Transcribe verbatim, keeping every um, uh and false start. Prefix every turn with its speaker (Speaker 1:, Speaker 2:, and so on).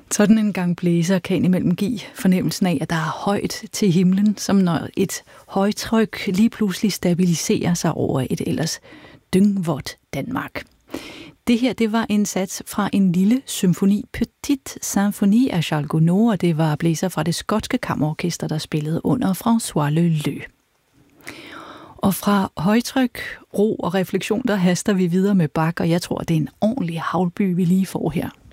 Speaker 1: Sådan en gang blæser kan imellem give fornemmelsen af, at der er højt til himlen, som når et højtryk lige pludselig stabiliserer sig over et ellers dyngvådt Danmark. Det her, det var en sats fra en lille symfoni, Petite Symphonie af Charles Gounod, og det var blæser fra det skotske kammerorkester, der spillede under François Leleux. Og fra højtryk, ro og refleksion, der haster vi videre med Bach, og jeg tror, det er en ordentlig havlby, vi lige får her.